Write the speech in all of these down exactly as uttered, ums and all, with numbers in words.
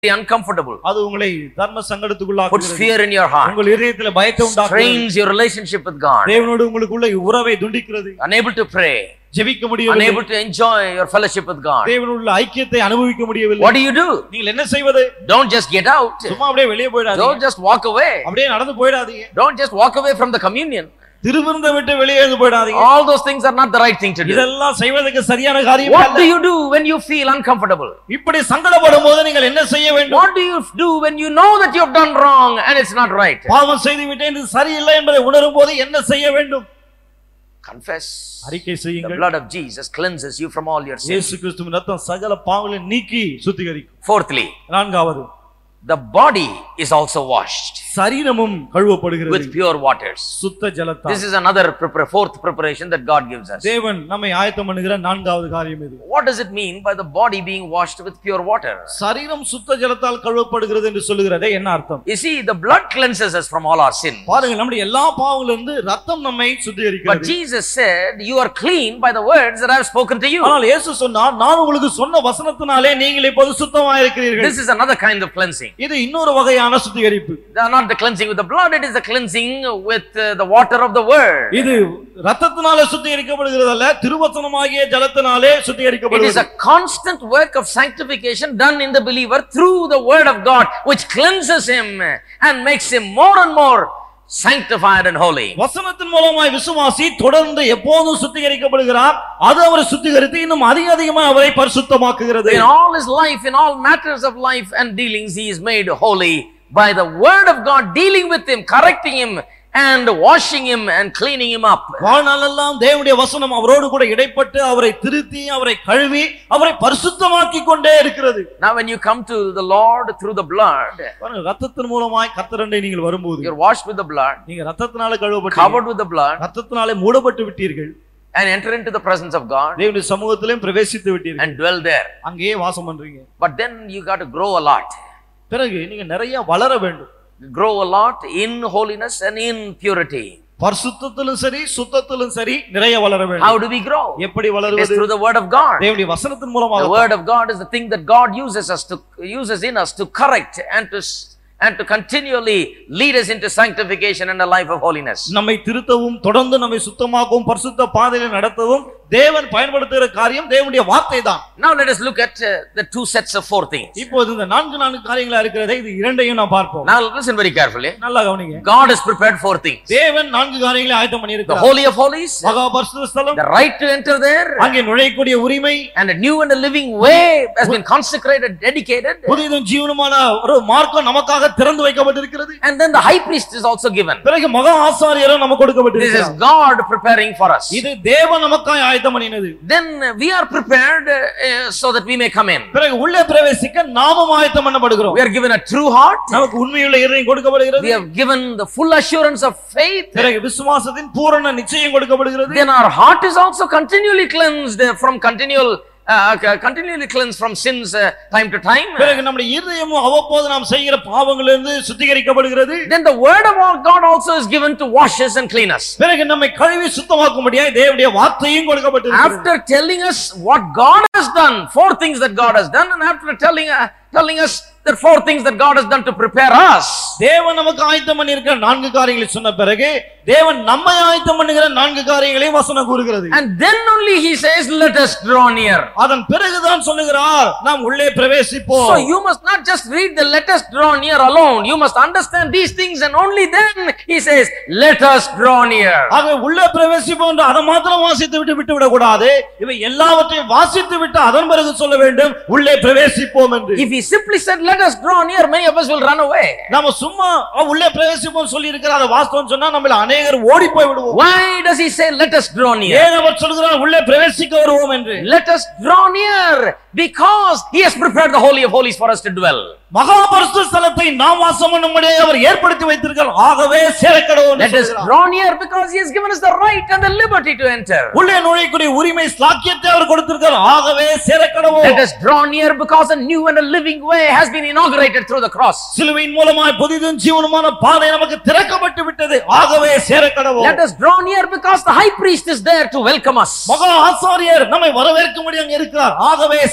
uncomfortable. அது உங்களை தர்ம சங்கடத்துக்குள்ளாக்குகிறது. Puts fear in your heart. உங்கள் இதயத்திலே பயத்தை உண்டாக்குகிறது. Strains your relationship with God. தேவனோடு உங்களுக்குள்ள உறவை துண்டிக்கிறது. Unable to pray. ஜெபிக்க முடியவில்லை. Unable to enjoy your fellowship with God. தேவனோடு ஐக்கியத்தை அனுபவிக்க முடியவில்லை. What do you do? நீங்கள் என்ன செய்வது? Don't just get out. சும்மா அப்படியே வெளியே போய்டாதீங்க. Don't just walk away. அப்படியே நடந்து போய்டாதீங்க. Don't just walk away from the communion. திருவிருந்த விட்டு வெளியே எழுந்து போய்டாதீங்க. All those things are not the right thing to do. இதெல்லாம் செய்வதற்கு சரியான காரியம் அல்ல. What அல்ல. do you do when you feel uncomfortable? இப்படி சங்கடப்படும்போது நீங்கள் என்ன செய்ய வேண்டும்? What do you do when you know that you have done wrong and it's not right? பாவம் செய்து விட்டேன் இது சரியில்லை என்பதை உணரும்போது என்ன செய்ய வேண்டும்? Confess. அறிக்கை The செய்யுங்கள். blood of Jesus cleanses you from all your sins. இயேசு கிறிஸ்துவின் இரத்தம் சகல பாவங்களை நீக்கி சுத்திகரிக்கும். Fourthly, நான்காவது, the body is also washed சரீரமும் கழுவப்படுகிறது with pure waters. சுத்த ஜலத்தால். This is another prepar- fourth preparation that God gives us. தேவன் நம்மை ஆயத்தம் பண்ணுகிற நான்காவது காரியம் இது. What does it mean by the body being washed with pure water? சரீரம் சுத்த ஜலத்தால் கழுவப்படுகிறது என்று சொல்லுகிறதே என்ன அர்த்தம்? You see, the blood cleanses us from all our sin. பாருங்க, நம்முடைய எல்லா பாவங்களிலிருந்து ரத்தம் நம்மை But சுத்திகரிக்கிறது. Jesus said, you are clean by the words that I have spoken to you. ஆனால் இயேசு சொன்னார், நான் உங்களுக்கு சொன்ன வசனத்தினாலே நீங்கள் இப்போது சுத்தமாக இருக்கிறீர்கள். This is another kind of cleansing. இது இன்னொரு வகையான சுத்திகரிப்பு. They are not the cleansing with the blood, it is the cleansing with uh, the water of the word. இது ரத்தத்தினாலே சுத்திகரிக்கப்படுகிறது அல்ல, திருவசனமாகிய ஜலத்தினாலே It is சுத்திகரிக்கப்படுகிறது. a constant work of sanctification done in the believer through the word of God, which cleanses him and makes him more and more sanctified and holy. வசனத்தின் மூலமாய் விசுவாசி தொடர்ந்து எப்போதும் சுத்திகரிக்கப்படுகிறார். அது அவரை சுத்திகரித்து இன்னும் அதிக அதிகமாக அவரை பரிசுத்தமாக்குகிறது. In all his life, in all matters of life and dealings, he is made holy by the word of God, dealing with him, correcting him and washing him and cleaning him up. வாழ்நாளெல்லாம் தேவனுடைய வசனம் அவரோடு கூட இடைப்பட்டு அவரை திருத்தி அவரை கழுவி அவரை பரிசுத்தமாக்கிக் கொண்டே இருக்கிறது. Now when you come to the Lord through the blood, பாருங்க, ரத்தத்தின் மூலமாய் கர்த்தரண்டை நீங்கள் வரும்போது you're washed with the blood, நீங்க ரத்தத்தினால கழுவப்பட்டு covered with the blood, ரத்தத்தினாலே மூடப்பட்டு விட்டீர்கள். and enter into the presence of God தேவனுடைய சமூகத்திலும் பிரவேசித்து விட்டீர்கள். and dwell there. அங்கேயே வாசம் பண்றீங்க. But then you got to grow a lot. பிறகு நீங்க நிறைய வளர வேண்டும். Grow a lot in holiness and in purity. பரிசுத்தத்திலும் சரி சுத்தத்திலும் சரி நிறைய வளர வேண்டும். How do we grow? எப்படி It is வளருவது? through the word of God. தேவனுடைய வசனத்தின் The மூலமாக. word of God is the thing that God uses us to uses in us to correct and to and to continually lead us into sanctification and a life of holiness. நம்மை திருத்தவும் தொடர்ந்து நம்மை சுத்தமாக்கவும் பரிசுத்த பாதையில் நடத்தவும் தேவன் பயன்படுத்துகிற காரியம் தேவனுடைய வார்த்தை தான். Now let us look at uh, the two sets of four things. இப்போது இந்த நான்கு நான்கு காரியங்களா இருக்கிறதே இது இரண்டையும் நாம் பார்ப்போம். Now listen very carefully. நல்லா கவனிங்க. God has prepared four things. தேவன் நான்கு காரியங்களை ஆயத்தம் பண்ணி The இருக்கிறார். holy of holies, மகா பரிசுத்த ஸ்தலம், the right to enter there, அங்கே நுழையக்கூடிய உரிமை, and a new and a living way has been consecrated, dedicated. புதிதும் ஜீவனுமான ஒரு மார்க்கம் நமக்காக திறந்து வைக்கப்பட்டிருக்கிறது. And then the high priest is also given. பிறகு மகா ஆசாரியரும் நமக்கு This கொடுக்கப்பட்டிருக்கிறார். is God preparing for us. இது தேவன் நமக்காக ஆயத்தம் பண்ணினது. Then uh, we are prepared uh, so that we may come in. பிறகு உள்ளே பிரவேசிக்க நாமும் ஆயத்தம் பண்ணப்படுகிறோம். We are given a true heart. நமக்கு உண்மையுள்ள இருதயம் கொடுக்கப்படுகிறது. We have given the full assurance of faith. பிறகு விசுவாசத்தின் பூரண நிச்சயம் கொடுக்கப்படுகிறது. Then our heart is also continually cleansed from continual uh, continually cleansed from sins uh, time to time. பிறகு நம்முடைய இருதயமும் அவ்வப்போது நாம் செய்கிற பாவங்களிலிருந்து சுத்திகரிக்கப்படுகிறது. Then the word of God also is given to wash us and clean us. பிறகு நம்மை கழுவி சுத்தமாக்கும்படியாய் தேவனுடைய வார்த்தையும் கொடுக்கப்பட்டிருக்கிறது. After telling us what God has done, four things that God has done, and after telling uh, telling us the four things that God has done to prepare us, தேவன் நமக்கு ஆயத்தம் பண்ணியிருக்கிற நான்கு காரியங்களை சொன்ன பிறகு தேவன் நம்மை ஆயத்தம் பண்ணுகிற நான்கு காரியங்களை வசனம் கூறுகிறது. and then only he says, let us draw near. அதன் பிறகுதான் சொல்லுகிறார், நாம் உள்ளே பிரவேசிப்போம். So you must not just read the let us draw near alone. You must understand these things, and only then he says, let us draw near. ஆக உள்ளே பிரவேசிப்போம் என்று அதை மாத்திரம் வாசித்து விட்டு விட்டு விடக்கூடாது. இவை எல்லாவற்றையும் வாசித்து விட்டு அதன் பிறகு சொல்ல வேண்டும், உள்ளே பிரவேசிப்போம் என்று. If he simply said let us draw near, many of us will run away. நாம சும்மா உள்ளே பிரவேசிப்போம் சொல்லி இருக்கிற அதை வாஸ்தவம் சொன்னா நம்மள அநேகர் ஓடி போய் விடுவோம். Why does he say let us draw near? ஏன் அவர் சொல்கிறார் உள்ளே பிரவேசிக்க வருவோம் என்று? Let us draw near because he has prepared the holy of holies for us to dwell. மகா பரிசுத்த ஸ்தலத்தை நாம் வாசம் பண்ணும்படியாக அவர் ஏற்படுத்தி வைத்திருக்கிறார். ஆகவே சேரக்கடவோம். Let us draw near because he has given us the right and the liberty to enter. உள்ளே நுழையக்கூடிய உரிமை ஸ்லாக்கியத்தை அவர் கொடுத்திருக்கிறார். ஆகவே சேரக்கடவோம். Let us draw near because a new and a living way has been inaugurated through the cross. சிலுவையின் மூலமாய் புதிதும் ஜீவனுமான பாதை நமக்கு திறக்கப்பட்டு விட்டது. ஆகவே சேரக்கடவோம். Let us draw near because the high priest is there to welcome us. மகா ஆசாரியர் நம்மை வரவேற்கும்படி அங்கே இருக்கிறார். ஆகவே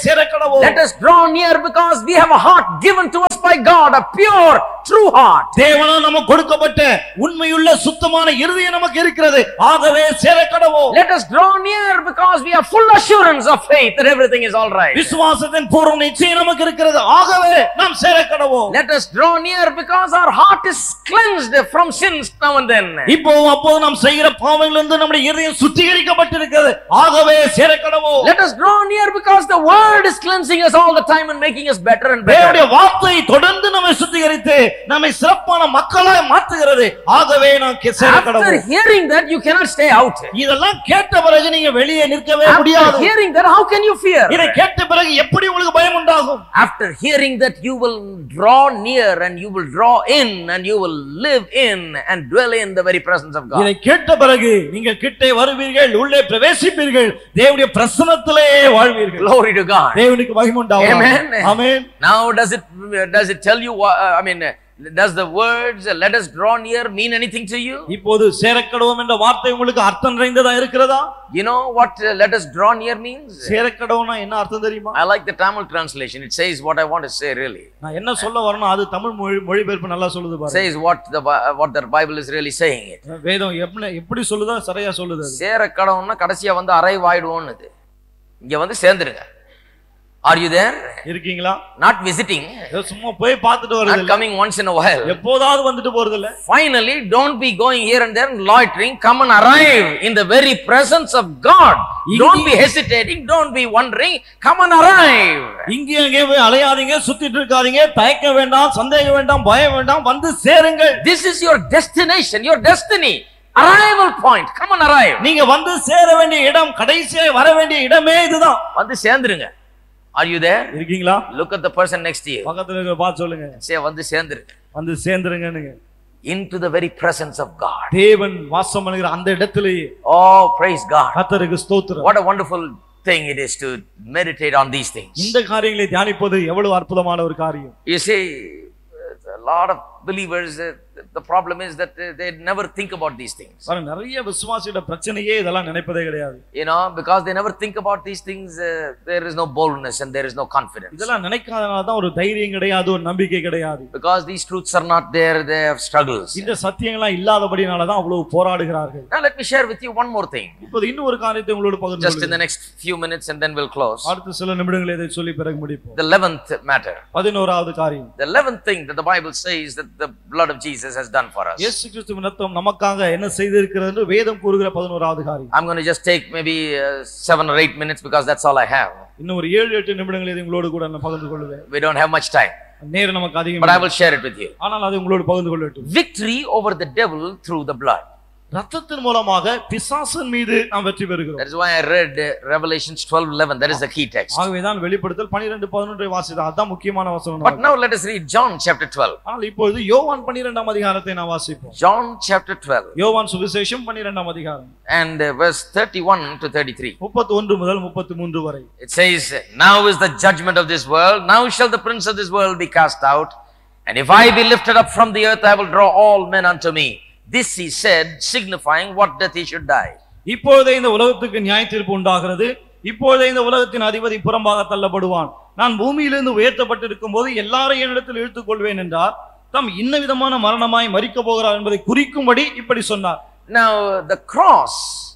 சேரக்கடவோம். Let us draw near because we have a heart given to us by God, a pure true heart. தேவனால் நமக்கு கொடுக்கப்பட்ட உண்மையுள்ள சுத்தமான இருதயம் நமக்கு இருக்கிறது. ஆகவே சேரக்கடவோம். Let us draw near because we have full assurance of faith that everything is all right. விசுவாசத்தின் பூரண நிச்சயம் நமக்கு இருக்கிறது. ஆகவே நாம் சேரக்கடவோம். Let us draw near because our heart is cleansed from sins now and then. இப்போ அப்போ நாம் செய்கிற பாவங்களிலிருந்து நம்முடைய இதயம் சுத்திகரிக்கப்பட்டிருக்கிறது. ஆகவே சேரக்கடவோம். Let us draw near because the word is cleansing us all the time and making us better and better. தேவனுடைய வார்த்தை தொடர்ந்து நம்மை சுத்திகரித்து நம்மை சிறப்பான மக்களாய் மாற்றுகிறது. ஆகவே நாம் சேரக்கடவோம். After hearing that you cannot stay out. இதெல்லாம் கேட்ட பிறகு நீங்க வெளியே நிற்கவே முடியாது. After hearing that how can you fear? இதை கேட்ட பிறகு எப்படி உங்களுக்கு பயம் உண்டாகும்? After hearing that you will draw near and you will draw in and you will live in and dwell in the very presence of God. இதை கேட்ட பிறகு நீங்கள் கிட்டே வருவீர்கள், உள்ளே பிரவேசிப்பீர்கள், தேவனுடைய பிரசன்னத்திலே வாழ்வீர்கள். Glory to God. தேவனுக்கு மகிமை உண்டாவதாக. Amen. Amen. Now does it does it tell you uh, I mean uh, does the words uh, let us draw near mean anything to you? இப்போது சேரக்கடவோம் என்ற வார்த்தை உங்களுக்கு அர்த்தம் நிறைந்ததா இருக்கிறதா? You know what uh, let us draw near means? சேரக்கடவோம்னா என்ன அர்த்தம் தெரியுமா? I like the Tamil translation. It says what I want to say really. நான் என்ன சொல்ல வரணும் அது தமிழ் மொழி மொழிபெயர்ப்பு நல்லா சொல்லுது பாருங்க. Says what the what the Bible is really saying it. வேதம் எப்படி எப்படி சொல்லுதோ சரியா சொல்லுது. சேரக்கடவும்னா கடைசியா வந்து அரைவ் ஆயிடுவோம்னுது. இங்க வந்து சேர்ந்துருங்க. Are you there? இருக்கீங்களா? Not visiting. சும்மா போய் பார்த்துட்டு வரது இல்ல. Not coming once in a while. எப்போதாவது வந்துட்டு போறது இல்ல. Finally, don't be going here and there and loitering. Come and arrive in the very presence of God. Don't be hesitating. Don't be wondering. Come and arrive. இங்கே அங்கே போய் அலையாதீங்க, சுத்திட்டு இருக்காதீங்க, தயக்க வேண்டாம், சந்தேகம் வேண்டாம், பயம் வேண்டாம், வந்து சேருங்கள். This is your destination, your destiny. Arrival point. Come and arrive. நீங்க வந்து சேர வேண்டிய இடம், கடைசியா வர வேண்டிய இடமே இதுதான். வந்து சேர்ந்துருங்க. Are you there? இருக்கீங்களா? Look at the person next to you. பக்கத்துல இருக்க பார்த்து சொல்லுங்க. Say வந்து சேர்ந்துருங்க. வந்து சேர்ந்துருங்கன்னு. Into the very presence of God. தேவன் வாசம் பண்ணுகிற அந்த இடத்திலேயே. Oh, praise God. கர்த்தருக்கு ஸ்தோத்திரம். What a wonderful thing it is to meditate on these things. இந்த காரியங்களை தியானிப்பது எவ்வளவு அற்புதமான ஒரு காரியம். You see, a lot of believers, uh, the problem is that they, they never think about these things. பாருங்க நிறைய விசுவாசியோட பிரச்சனையே இதெல்லாம் நினைப்பதே கிடையாது. You know, because they never think about these things, uh, there is no boldness and there is no confidence. இதெல்லாம் நினைக்காதனால தான் ஒரு தைரியம் கிடையாது, ஒரு நம்பிக்கை கிடையாது. Because these truths are not there, they have struggles. இந்த சத்தியங்களா இல்லாதபடினால தான் அவ்வளவு போராடுகிறார்கள். Now let me share with you one more thing. இப்போ இன்னும் ஒரு காரியத்தை உங்களோட பகிர்ந்து Just in the next few minutes and then we'll close. அடுத்த சில நிமிடங்களே இதை சொல்லி பிறகு முடிப்போம். The eleventh matter. பதினோராவது காரியம். The eleventh thing that the Bible says that the blood of Jesus has done for us. இயேசு கிறிஸ்துவின் இரத்தம் நமக்காக என்ன செய்திருக்கிறது என்று வேதம் கூறுகிற பதினோராவது காரியம். I'm going to just take maybe uh, seven or eight minutes because that's all I have. இன்னும் ஒரு ஏழு எட்டு நிமிடங்களே இதை உங்களோடு கூட நான் பகிர்ந்து கொள்வேன். We don't have much time. நேரம் நமக்கு அதிகம். But I will share it with you. ஆனால் அதை உங்களோடு பகிர்ந்து கொள்ளட்டும். Victory over the devil through the blood. இரத்தத்தின் மூலமாக பிசாசின் மீது நாம் வெற்றி பெறுகிறோம். That is why I read uh, Revelations twelve eleven. That is the key text. ஆகவே தான் வெளிப்படுத்தல் பன்னிரண்டு பதினொன்று வாசித்தோம். அதான் முக்கியமான வசனம். But now let us read John chapter twelve. ஆனால் இப்பொழுது யோவான் பன்னிரண்டாம் அதிகாரத்தை நாம் வாசிப்போம். John chapter twelve. யோவான் சுவிசேஷம் பன்னிரண்டாம் அதிகாரம். And uh, verse thirty-one to thirty-three. முப்பத்தி ஒன்று முதல் முப்பத்தி மூன்று வரை. It says, now is the judgment of this world. Now shall the prince of this world be cast out. And if I be lifted up from the earth, I will draw all men unto me. This he said, signifying what death he should die. இப்பொழுதே இந்த உலகத்துக்கு நியாயத்தீர்ப்பு உண்டாகிறது. இப்பொழுதே இந்த உலகத்தின் அதிபதி புறம்பாக தள்ளப்படுவான். நான் பூமியிலிருந்து உயர்த்தப்பட்டிருக்கும் போது எல்லாரையும் என்னிடத்தில் இழுத்துக் கொள்வேன் என்றார். தாம் இன்ன விதமான மரணமாய் மரிக்க போகிறார் என்பதை குறிக்கும்படி இப்படி சொன்னார். Now the cross,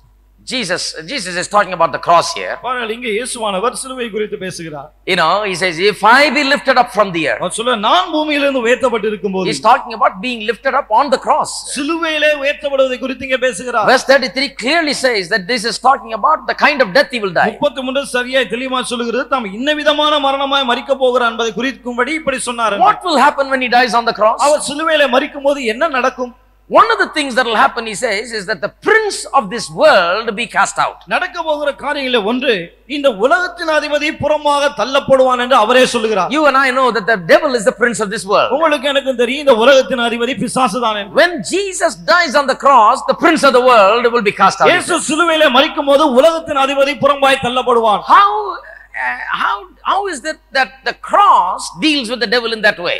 Jesus, Jesus is talking about the cross here. பாருங்கள் இங்கே இயேசுவானவர் சிலுவை குறித்து பேசுகிறார். You know, he says, if I be lifted up from the earth. அவர் சொல்ல நான் பூமியிலிருந்து உயர்த்தப்பட்டிருக்கும் போது. He's talking about being lifted up on the cross. சிலுவையிலே உயர்த்தப்படுவதை குறித்து இங்கே பேசுகிறார். Verse thirty-three clearly says that this is talking about the kind of death he will die. முப்பத்தி மூன்று சரியாய் தெளிவாய் சொல்கிறது தாம் இன்ன விதமான மரணமாய் மரிக்க போகிறார் என்பதை குறிக்கும்படி இப்படி சொன்னார். What will happen when he dies on the cross? அவர் சிலுவையிலே மரிக்கும்போது என்ன நடக்கும்? One of the things that will happen, he says, is that the prince of this world be cast out. நடக்க போகிற காரியங்களே ஒன்று இந்த உலகத்தின் அதிபதி புறமாக தள்ளப்படுவான் என்று அவரே சொல்கிறார். You and I know that the devil is the prince of this world. உங்களுக்கு எனக்கு தெரியும் இந்த உலகத்தின் அதிபதி பிசாசுதான் என்று. When Jesus dies on the cross, the prince of the world will be cast out. இயேசு சிலுவையிலே மரிக்கும்போது உலகத்தின் அதிபதி புறம்பாய் தள்ளப்படுவான். How uh, how how is that that the cross deals with the devil in that way?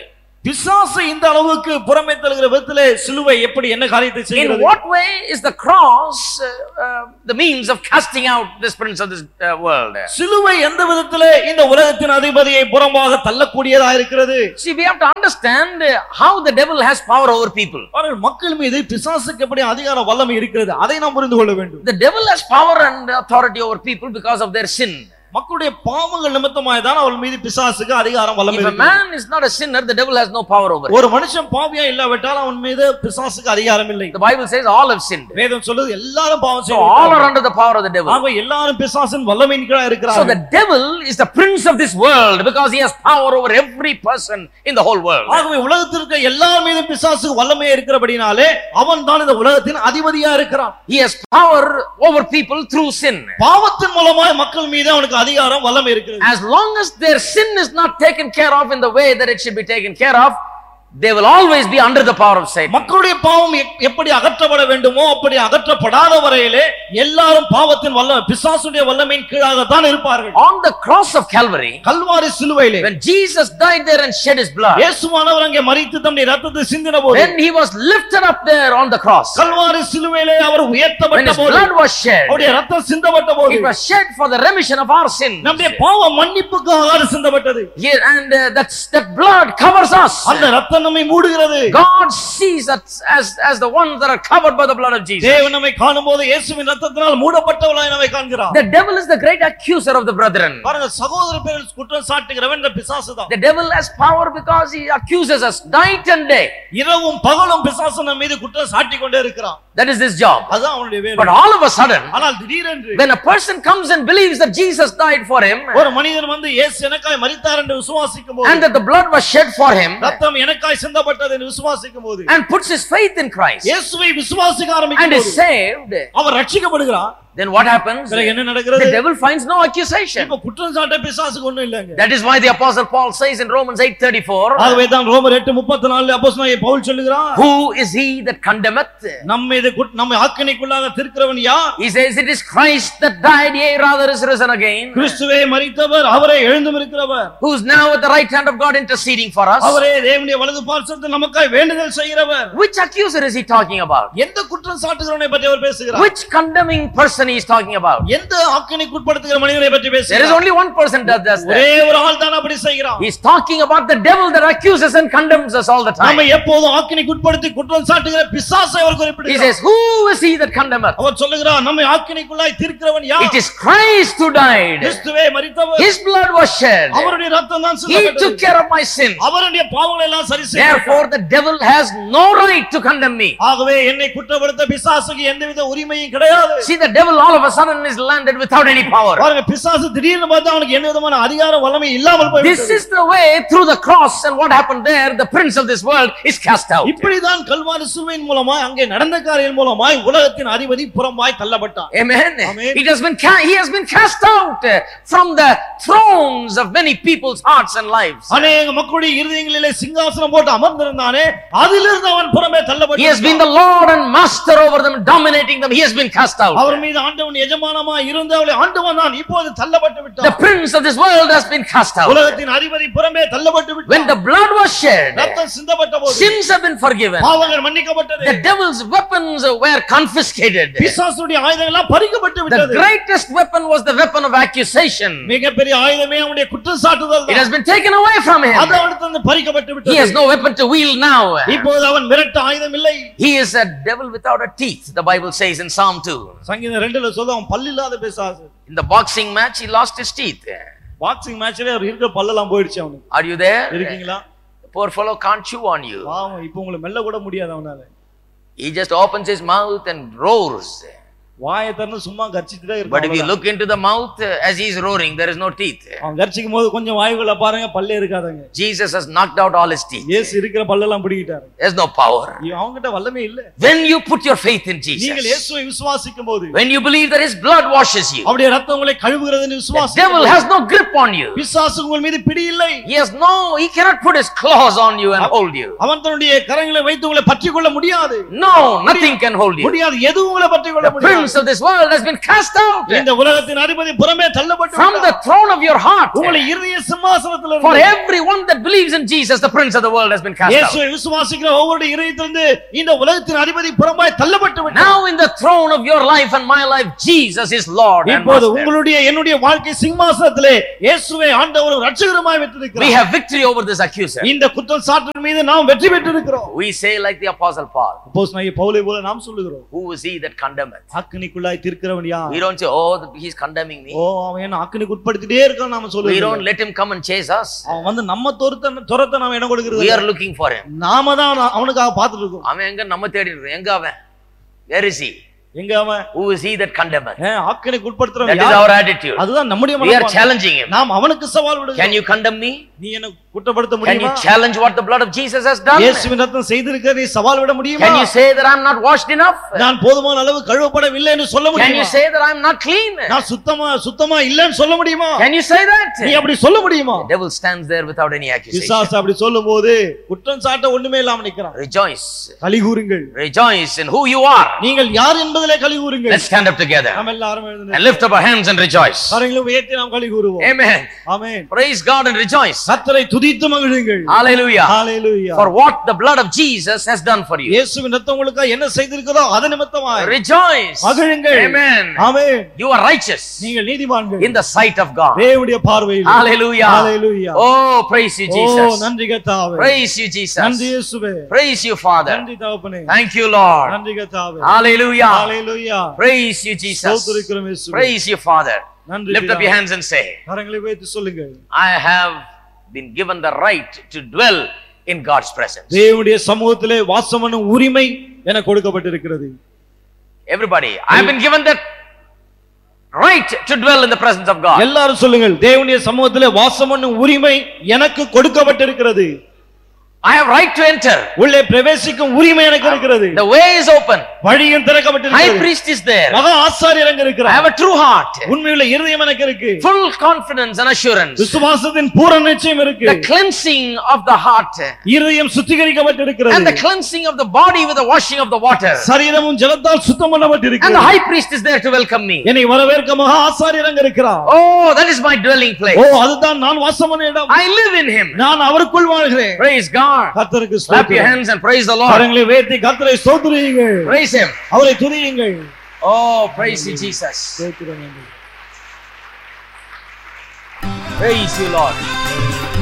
பிசாசு இந்த அளவுக்கு புறமே தள்ளுகிற விதத்திலே சிலுவை எப்படி என்ன காரியத்தை In செய்கிறது? what way is the cross uh, uh, the means of casting out this prince of this uh, world? சிலுவை எந்த விதத்திலே இந்த உலகத்தின் அதிபதியை புறம்பாக தள்ளக்கூடியதா இருக்கிறது? See, we have to understand uh, how the devil has power over people. பாருங்கள், மக்கள் மீது பிசாசுக்கு எப்படி அதிகார வல்லமை இருக்கிறது அதை நாம் புரிந்து கொள்ள வேண்டும். The devil has power and authority over people because of their sin. மக்களுடைய பாவங்கள் நிமித்தமாய் தான் அவள் மீது பிசாசுக்கு அதிகாரம் வல்லமை If a இருக்கிறது. man is not a sinner, the devil has no power over him. ஒரு மனுஷன் பாவியா இல்லாவிட்டால் அவன் மீது பிசாசுக்கு அதிகாரம் இல்லை. The Bible says all have sinned. வேதம் சொல்லுது எல்லாரும் பாவம் So all are செய்கிறார்கள். under the power of the devil. ஆக எல்லாரும் பிசாசின் வல்லமையின் கீழ So இருக்கிறார்கள். the devil is the prince of this world because he has power over every person in the whole world. ஆகவே உலகத்தில் இருக்க எல்லார் மீதும் பிசாசுக்கு வல்லமை இருக்கிறபடினாலே அவன் தான் இந்த உலகத்தின் அதிபதியா இருக்கிறான். He has power over people through sin. பாவத்தின் மூலமாய் மக்கள் மீது அவனுக்கு அதிகாரம் வல்லமை இருக்கிறது. As long as their sin is not taken care of in the way that it should be taken care of, they will always be under the power of Satan. மக்களுடைய பாவம் எப்படி அகற்றப்பட வேண்டுமோ அப்படி அகற்றப்படாத வரையிலே எல்லாரும் பாவத்தின் வல்லமை பிசாசுடைய வல்லமையின் கீழாக தான் இருப்பார்கள். On the cross of Calvary, Kalvari சிலுவையிலே when Jesus died there and shed his blood, இயேசுவானவர் அங்கே மரித்து தம்முடைய இரத்தத்தை சிந்தினபோது when he was lifted up there on the cross, Kalvari சிலுவையிலே அவர் when உயர்த்தப்பட்ட his போது blood was shed, அவருடைய இரத்தம் சிந்தப்பட்ட போது it was shed for the remission of our sins. நம்முடைய பாவ மன்னிப்புக்காக அது சிந்தப்பட்டது. Here and uh, that's that blood covers us. அந்த இரத்தம் நம்மை மூடுகிறது. God sees us as as the ones that are covered by the blood of Jesus. தேவன் நம்மை காணும்போது இயேசுவின் இரத்தத்தினால் மூடப்பட்டவளாய் நம்மை காண்கிறார். The devil is the great accuser of the brethren. பாருங்க, சகோதர பேரில் குற்றம் சாட்டுகிறவன் இந்த பிசாசு தான். The devil has power because he accuses us night and day. இரவும் பகலும் பிசாசு நம்ம மீது குற்றம் சாட்டி கொண்டே இருக்கிறான். That is his job. அதான் அவனுடைய வேலை. But all of a sudden, ஆனால் திடீரென்று when a person comes and believes that Jesus died for him ஒரு மனிதன் வந்து இயேசு எனக்காய் மரித்தார் என்று விசுவாசிக்கும்போது and that the blood was shed for him இரத்தம் எனக்காய் சிந்தப்பட்டது என்று விசுவாசிக்கும்போது and puts his faith in Christ இயேசுவை விசுவாசிக்க and is ஆரம்பிக்கும்போது saved, our ரட்சிக்கப்படுகிறார். then what happens? பிறகு என்ன நடக்கிறது? The devil finds no accusation. இப்ப குற்றம் சாட்ட பிசாசுக்கு ஒண்ணும் இல்லங்க. That is why the apostle Paul says in Romans eight thirty-four, ஆகவே தான் ரோமர் எட்டு முப்பத்தி நான்கு அப்போஸ்தலனாகிய பவுல் சொல்லுகிறார், who is he that condemneth? நம்ம இது நம்ம ஆக்கினைக்குள்ளாக தீர்க்கிறவன் யார்? He says it is Christ that died, yea rather is risen again, கிறிஸ்துவே மரித்தவர், அவரே எழுந்தும் இருக்கிறவர், who is now at the right hand of God interceding for us. அவரே தேவனுடைய வலது பார்சத்தில் நமக்காய் வேண்டுதல் செய்கிறவர். Which accuser is he talking about? எந்த குற்றம் சாட்டுகிறவனை பற்றி அவர் பேசுகிறார்? Which condemning person he is talking about? எந்த ஆக்கினைக்குட்படுத்துகிற மனிதனை பற்றி There is பேசுகிறார்? only one person that does that. ஒரே ஒரு ஆள் தான் அப்படி செய்கிறான். He is talking about the devil that accuses and condemns us all the time. நம்மை எப்போதும் ஆக்கினைக்குட்படுத்தி குற்றம் சாட்டுகிற பிசாசை அவர் He குறிப்பிடுகிறார். says, who is he that condemneth? அவர் சொல்லுகிறார், நம்மை ஆக்கினைக்குள்ளாய் தீர்க்கிறவன் யார்? It is Christ who died. கிறிஸ்துவே மரித்தவர், His blood was shed. அவருடைய இரத்தம் தான் He சிந்தப்பட்டது. took care of my sin. அவருடைய பாவங்களை எல்லாம் சரி செய்தார். Therefore the devil has no right to condemn me. ஆகவே என்னை குற்றப்படுத்த பிசாசுக்கு எந்தவித உரிமையும் கிடையாது. See, the devil all of a sudden is landed without any power. பாருங்க, பிசாசு திடீர்னு பார்த்தா அவனுக்கு எந்த விதமான அதிகார வல்லமை இல்லாமல் This போய்விட்டது. is the way through the cross, and what happened there, the prince of this world is cast out. இப்படிதான் கல்வாரி சிலுவையின் மூலமாய் அங்கே நடந்த காரியம் மூலமாய் உலகத்தின் அதிபதி புறம்பாய் தள்ளப்பட்டான். Amen. Amen. It has been ca- he has been cast out uh, from the thrones of many people's hearts and lives. அநேக மக்களுடைய இருதயங்களிலே சிங்காசனம் போட்டு அமர்ந்திருந்தானே, அதிலிருந்து அவன் புறமே He has been தள்ளப்பட்டான். the Lord and master over them, dominating them. He has been cast out. அவர் மீது ஆண்டவன் எஜமானமாய் இருந்து அவளை ஆண்டவன் தான் இப்போது தள்ளப்பட்டு The விட்டான். prince of this world has been cast out. உலகத்தின் அதிபதி புறமே தள்ளப்பட்டு When விட்டான். the blood was shed, ரத்தம் சிந்தப்பட்ட போது sins have been forgiven. பாவங்கள் மன்னிக்கப்பட்டது. The devil's weapons were confiscated. பிசாசுடைய ஆயுதங்கள் எல்லாம் பறிக்கப்பட்டு The விட்டது. greatest weapon was the weapon of accusation. மிகப்பெரிய ஆயுதமே அவனுடைய குற்றம் சாட்டுதல் It தான். has been taken away from him. அது அவனிடத்திலிருந்து பறிக்கப்பட்டு He has விட்டது. no weapon to wield now. இப்போது அவன் மிரட்ட ஆயுதம் இல்லை. He is a devil without a teeth, the Bible says in Psalm two. சங்கீதம் ரெண்டுல சொல்ல அவன் பல்லில்லாத பிசாசு. In the boxing match, he lost his teeth. Boxing மேட்ச்ல அவர் இருக்கிற பல்லெல்லாம் போயிடுச்சு அவனுக்கு. Are you there? இருக்கீங்களா? The poor fellow can't chew on you. பாவம், இப்போ உங்களை மெல்ல கூட முடியாது அவனால. He just opens his mouth and roars. வாயை திறந்து சும்மா கர்ச்சிட்டே இருக்கான். But if you look into the mouth, as he is roaring, there is no teeth. அவன் கர்ச்சிக்கும் போது கொஞ்சம் வாய்க்குள்ள பாருங்க, பல்லே இருக்காதங்க. Jesus has knocked out all his teeth. இயேசு இருக்கிற பல்லெல்லாம் பிடிக்கிட்டாரு. There's no power. அவங்கிட்ட வல்லமே இல்ல. When you put your faith in நீங்கள் Jesus, இயேசுவை விசுவாசிக்கும் போது, when you believe that his blood washes you, அவருடைய இரத்தம் உங்களை கழுவுகிறதுன்னு the விசுவாசிக்கும் devil போது, has no grip on you. பிசாசு உங்கள் மீது பிடி இல்லை. He has no, he cannot put his claws on you and hold you. அவன் தன்னுடைய கரங்களை வைத்து உங்களை பற்றிக் கொள்ள முடியாது. No, nothing can hold you. முடியாது, எதுவும் உங்களை பற்றிக் கொள்ள The முடியாது. prince of this world has been cast out. இந்த உலகத்தின் அதிபதி புறமே தள்ளப்பட்டு From the throne of your heart. உங்களுடைய இருதய சிம்மாசனத்திலிருந்து. For everyone that believes in Jesus, the prince of the world has been cast out. இயேசுவை விசுவாசிக்கிற ஒவ்வொரு இதயத்திலிருந்து இந்த உலகத்தின் அதிபதி புறமாய் தள்ளப்பட்டு விட்டார். Now in the throne of your life and my life, Jesus is Lord and இப்போது Master. உங்களுடைய என்னுடைய வாழ்க்கை சிம்மாசனத்திலே இயேசுவை ஆண்டவரும் இரட்சகருமாய் வைத்திருக்கிறார். We have victory over this accuser. இந்த குற்றம் சாட்டின் மீது நாம் வெற்றி பெற்றிருக்கிறோம். We say like the apostle Paul. அப்போஸ்தலனாகிய பவுலை போல நாம் சொல்லுகிறோம். Who is he that condemneth? ஆக்கினைக்குள்ளாய் தீர்க்கிறவன் யார்? We don't say, oh, he's condemning me. ஓ அவன் என்ன ஆக்கினைக்கு உட்படுத்திட்டே இருக்கான் நாம சொல்லுவோம். We don't let him come and chase us. அவன் வந்து நம்ம துரத்த துரத்த நாம இடம் கொடுக்கிறது. We are looking for him. நாம தான் அவனுக்காக பார்த்துட்டு இருக்கோம். அவன் எங்க நம்ம தேடி இருக்கோம். எங்க அவன்? Where is he? எங்க அவன்? Who is he that condemneth? ஆக்கினைக்கு உட்படுத்துறவன் That is யார்? our attitude. அதுதான் நம்முடைய We are மனப்பான்மை. challenging him. நாம் அவனுக்கு சவால் விடுகிறோம். Can you condemn me? நீ என்ன குற்றப்படுத்த Can you முடியுமா? challenge what the blood of Jesus has done? இயேசுவின் ரத்தம் செய்திருக்க நீ சவால் விட முடியுமா? Can you say that I'm not washed enough? நான் போதுமான அளவு கழுவப்படவில்லை என்று சொல்ல Can you முடியுமா? say that I'm not clean? நான் சுத்தமா சுத்தமா இல்லன்னு சொல்ல முடியுமா? Can you say that? நீ அப்படி சொல்ல முடியுமா? The devil stands there without any accusation. பிசாசு அப்படி சொல்லும்போது குற்றம் சாட்ட ஒண்ணுமே இல்லாம நிக்கிறான். Rejoice. களி கூறுங்கள். Rejoice in who you are. நீங்கள் யார் என்பதிலே களி கூறுங்கள். Let's stand up together நாம் எல்லாரும் எழுந்து and lift up our hands and rejoice. கரங்களை உயர்த்தி நாம் களி கூறுவோம். Amen. Amen. Praise God and rejoice. கர்த்தரை துதித்து மகிழுங்கள். Hallelujah. Hallelujah. For what the blood of Jesus has done for you. இயேசுவின் ரத்தம் உங்களுக்கு என்ன செய்திருக்கிறதோ அது நிமித்தமாய் Rejoice. மகிழுங்கள். Amen. Amen. You are righteous நீங்கள் நீதிமான்கள் in the sight of God. தேவனுடைய பார்வையில். Hallelujah. Hallelujah. Oh, praise you, O Jesus. நன்றி கர்த்தாவே. Praise you, Jesus. நன்றி இயேசுவே. Praise you, Father. நன்றி தகப்பனே. Thank you, Lord. நன்றி கர்த்தாவே. Hallelujah. Hallelujah. Praise you, Jesus. ஸ்தோத்திரிக்கிறோம் இயேசுவே. Praise you, Father. நன்றி. Lift up your hands and say, கரங்களை உயர்த்தி சொல்லுங்கள். I have been given the right to dwell in God's presence. தேவனுடைய சமூகத்திலே வாசம் பண்ணும் உரிமை எனக்கு கொடுக்கப்பட்டிருக்கிறது. Everybody, I have been given that right to dwell in the presence of God. எல்லாரும் சொல்லுங்கள், தேவனுடைய சமூகத்திலே வாசம் பண்ணும் உரிமை எனக்கு கொடுக்கப்பட்டிருக்கிறது. I have right to enter. உள்ளே பிரவேசிக்கும் உரிமை எனக்கு இருக்கிறது. The way is open. வழியும் திறக்கப்பட்டிருக்கிறது. High priest is there. மகா ஆசாரியர் அங்க I இருக்கிறார். have a true heart. உண்மையுள்ள இருதயம் எனக்கு இருக்கு. Full confidence and assurance. விசுவாசத்தின் பூரண நிச்சயம் இருக்கு. The cleansing of the heart. இருதயம் சுத்திகரிக்கப்பட்டிருக்கிறது. And the cleansing of the body with the washing of the water. சரீரமும் ஜலத்தால் சுத்தம் And பண்ணப்பட்டிருக்கிறது. the high priest is there to welcome me. என்னை வரவேற்க மகா ஆசாரியர் அங்க இருக்கிறார். Oh, that is my dwelling place. ஓ அதுதான் நான் வாசம் பண்ணும் இடம். I live in him. நான் அவருக்குள் வாழ்கிறேன். Praise God. கர்த்தருக்கு Clap your hands and praise the Lord. கரங்களை உயர்த்தி கர்த்தரை ஸ்தோத்திரியுங்கள். Praise him. அவரை துதியுங்கள். Oh, praise you, Jesus. ஸ்தோத்திரம். Praise you, Lord.